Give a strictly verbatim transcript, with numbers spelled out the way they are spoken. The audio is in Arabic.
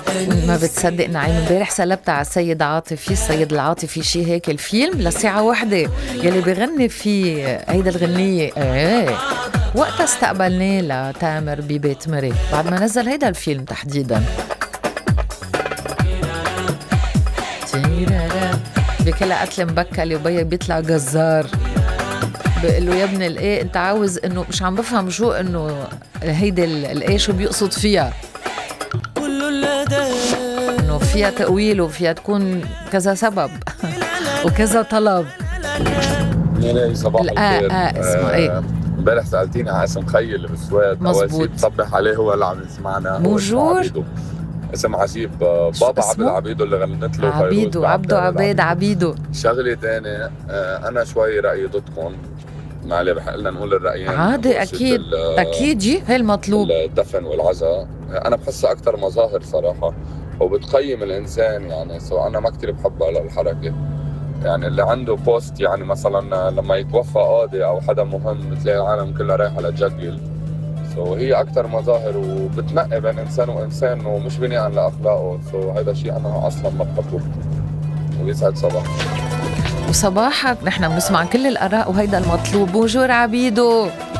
ما بتصدق نعيم، امبارح سلبت على السيد عاطفي، السيد العاطفي شي هيك الفيلم لساعة واحدة يلي بغني فيه هيدا الغنية. ايه وقتها استقبلناه لتامر ببيت مري بعد ما نزل هيدا الفيلم تحديدا. بكلا قتل مبكل وبيك بيطلع جزار، بقول له يا ابن الايه انت عاوز انه مش عم بفهم شو انه هيدي الايه شو بيقصد فيها، انه فيها تأويل وفيها تكون كذا سبب وكذا طلب. يعني صباح الخير. اه اسمه ايه امبارح سألتيني على اسم خيي اللي بالسويد، أول شيء بصبح عليه هو اللي عم يسمعنا، بونجور. اسم عجيب، بابا عبد العبيدو اللي غنت له عبيدو، عبدو عبيد عبيدو. شغلة تانية، أنا شوي رأيي ضدكم، ما عليه بحق لنا نقول الرأيين عادي أكيد أكيد جي هي المطلوب. الدفن والعزاء أنا بحسها أكتر مظاهر صراحة، وبتقيم الإنسان يعني. سو أنا ما كتير بحب على الحركة، يعني اللي عنده بوست يعني مثلا لما يتوفى قاضي أو حدا مهم بتلاقي العالم كلها رايحة لتجقل. سو هي أكتر مظاهر وبتنقي بين إنسان وإنسان ومش بناء لأخلاقه. سو هذا شيء أنا أصلا ما بحبه. ويسعد صباحك. وصباحك، نحن بنسمع كل الآراء وهيدا المطلوب. بونجور عبيدو.